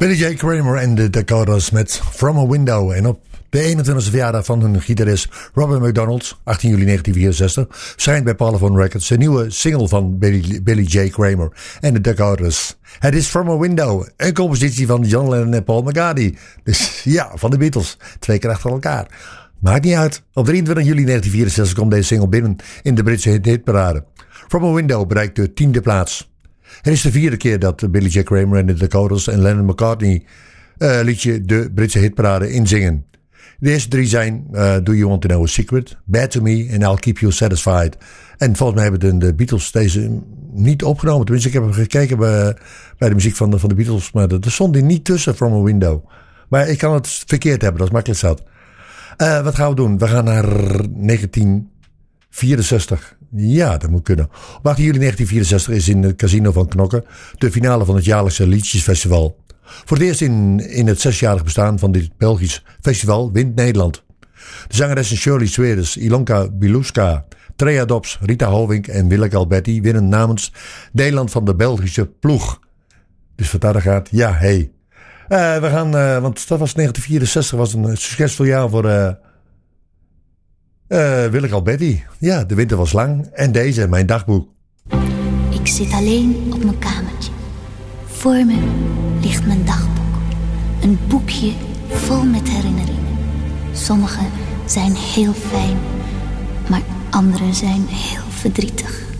Billy J. Kramer en de Dakotas met From a Window. En op de 21e verjaardag van hun gitarist Robert McDonald, 18 juli 1964, schijnt bij Parlophone Records een nieuwe single van Billy J. Kramer en de Dakotas. Het is From a Window, een compositie van John Lennon en Paul McCartney. Dus ja, van de Beatles, 2 keer achter elkaar. Maakt niet uit. Op 23 juli 1964 komt deze single binnen in de Britse hitparade. From a Window bereikt de 10e plaats. Het is de 4e keer dat Billy J. Kramer en de Dakotas en Lennon McCartney liedje de Britse hitparade inzingen. De eerste 3 zijn Do You Want to Know a Secret, Bad to Me en I'll Keep You Satisfied. En volgens mij hebben de Beatles deze niet opgenomen. Tenminste, ik heb gekeken bij de muziek van de Beatles, maar er stond die niet tussen From a Window. Maar ik kan het verkeerd hebben, dat is makkelijk zat. Wat gaan we doen? We gaan naar 1964. Ja, dat moet kunnen. Op 18 juli 1964 is in het Casino van Knokke de finale van het jaarlijkse liedjesfestival. Voor het eerst in het 6-jarig bestaan van dit Belgisch festival wint Nederland. De zangeressen Shirley Sweerders, Ilonka Biluska, Trea Dobbs, Rita Hovink en Willeke Alberti winnen namens Nederland van de Belgische ploeg. Dus wat daar gaat, ja, hey. We gaan, want dat was 1964, was een succesvol jaar voor Willeke Alberti. Ja, de winter was lang en deze, mijn dagboek. Ik zit alleen op mijn kamertje. Voor me ligt mijn dagboek. Een boekje vol met herinneringen. Sommige zijn heel fijn, maar andere zijn heel verdrietig.